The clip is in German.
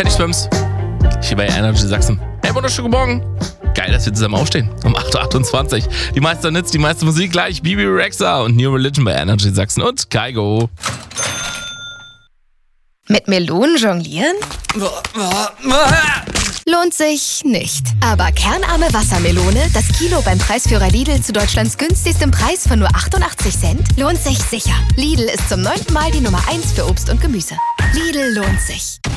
Schwimms. Hier bei Energy Sachsen. Hey, wunderschönen guten Morgen. Geil, dass wir zusammen aufstehen. Um 8.28 Uhr. Die meiste Hits, die meiste Musik gleich. Bibi Rexha und New Religion bei Energy Sachsen und Kaigo. Mit Melonen jonglieren? Lohnt sich nicht. Aber kernarme Wassermelone, das Kilo beim Preisführer Lidl zu Deutschlands günstigstem Preis von nur 88 Cent, lohnt sich sicher. Lidl ist zum 9. Mal die Nummer 1 für Obst und Gemüse. Lidl lohnt sich.